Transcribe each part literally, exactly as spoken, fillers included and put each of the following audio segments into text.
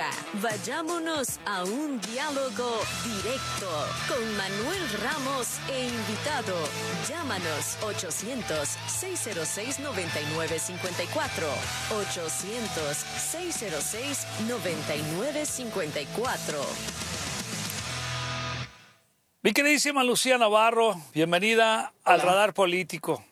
Ahora, vayámonos a un diálogo directo con Manuel Ramos e invitado. Llámanos ochocientos, seiscientos seis, noventa y nueve cincuenta y cuatro. ochocientos, seiscientos seis, noventa y nueve cincuenta y cuatro. Mi queridísima Lucía Navarro, bienvenida al Hola. Radar Político.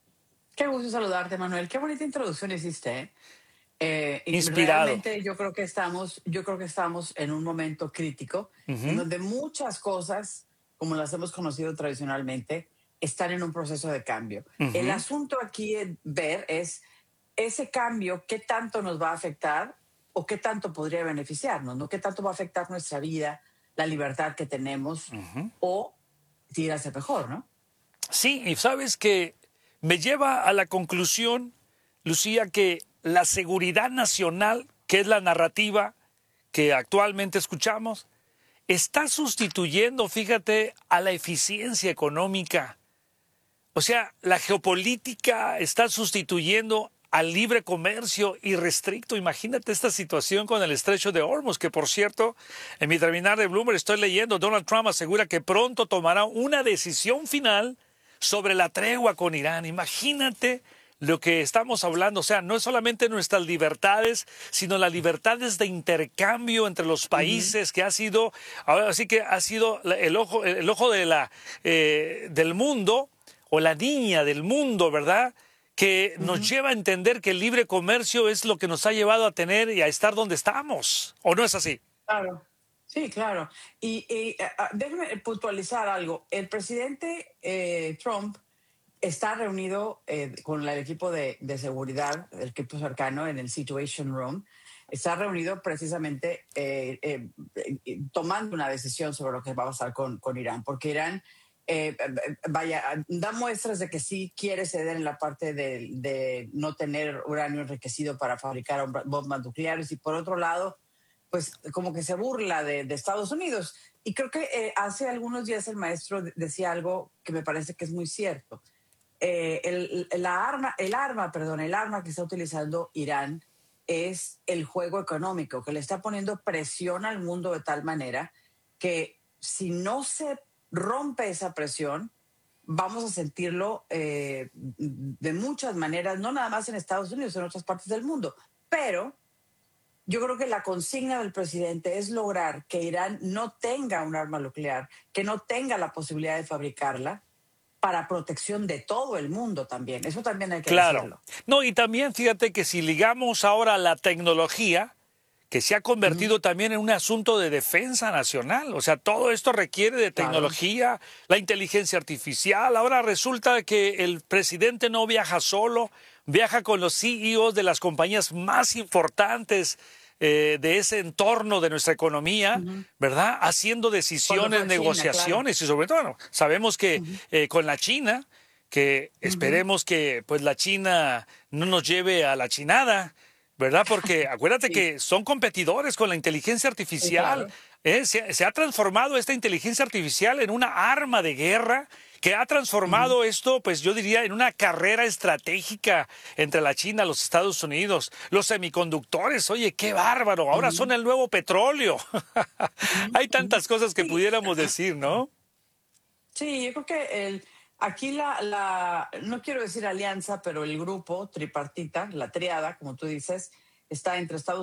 Qué gusto saludarte, Manuel. Qué bonita introducción hiciste, ¿eh? Eh, y Inspirado. realmente yo creo que estamos, yo creo que estamos en un momento crítico Ujú. en donde muchas cosas, como las hemos conocido tradicionalmente, están en un proceso de cambio. Ujú. El asunto aquí es ver es ese cambio, qué tanto nos va a afectar o qué tanto podría beneficiarnos, ¿no? Qué tanto va a afectar nuestra vida, la libertad que tenemos, Ujú. o si ir a ser mejor, ¿no? Sí, y sabes que me lleva a la conclusión, Lucía, que la seguridad nacional, que es la narrativa que actualmente escuchamos, está sustituyendo, fíjate, a la eficiencia económica. O sea, la geopolítica está sustituyendo al libre comercio irrestricto. Imagínate esta situación con el estrecho de Hormuz, que por cierto, en mi terminal de Bloomberg estoy leyendo, Donald Trump asegura que pronto tomará una decisión final sobre la tregua con Irán. Imagínate lo que estamos hablando, o sea, no es solamente nuestras libertades, sino las libertades de intercambio entre los países, que ha sido, ahora sí que ha sido el ojo, el ojo de la, eh, del mundo, o la niña del mundo, ¿verdad?, que nos Ujú. lleva a entender que el libre comercio es lo que nos ha llevado a tener y a estar donde estamos, ¿o no es así? Claro, sí, claro. Y, y, ah, ah, déjeme puntualizar algo. El presidente eh, Trump está reunido eh, con el equipo de, de seguridad, el equipo cercano en el Situation Room. Está reunido precisamente eh, eh, eh, tomando una decisión sobre lo que va a pasar con, con Irán, porque Irán, eh, eh, vaya, da muestras de que sí quiere ceder en la parte de, de no tener uranio enriquecido para fabricar bombas nucleares, y por otro lado, pues como que se burla de, de Estados Unidos. Y creo que eh, hace algunos días el maestro decía algo que me parece que es muy cierto. Eh, el, la arma, el arma, perdón, el arma que está utilizando Irán es el juego económico, que le está poniendo presión al mundo de tal manera que si no se rompe esa presión, vamos a sentirlo eh, de muchas maneras, no nada más en Estados Unidos, en otras partes del mundo. Pero yo creo que la consigna del presidente es lograr que Irán no tenga un arma nuclear, que no tenga la posibilidad de fabricarla, para protección de todo el mundo también. Eso también hay que Claro. decirlo. No, y también fíjate que si ligamos ahora la tecnología, que se ha convertido Ujú. también en un asunto de defensa nacional. O sea, todo esto requiere de Claro. tecnología, la inteligencia artificial. Ahora resulta que el presidente no viaja solo, viaja con los C E Os de las compañías más importantes eh, de ese entorno de nuestra economía, Ujú. ¿verdad? Haciendo Cuando decisiones, fue a China, claro. negociaciones y sobre todo, bueno, sabemos que Ujú. eh, con la China, que Ujú. esperemos que pues la China no nos lleve a la chinada, ¿verdad? Porque acuérdate Sí, que son competidores con la inteligencia sí, artificial. claro. ¿eh? Se, se ha transformado esta inteligencia artificial en una arma de guerra que ha transformado Ujú. esto, pues yo diría, en una carrera estratégica entre la China y los Estados Unidos. Los semiconductores, oye, qué bárbaro, ahora son Ujú. el nuevo petróleo. Ujú. Hay Ujú. tantas cosas que Sí, pudiéramos decir, ¿no? sí, yo creo que el, aquí la, la, no quiero decir alianza, pero el grupo tripartita, la triada, como tú dices, está entre Estados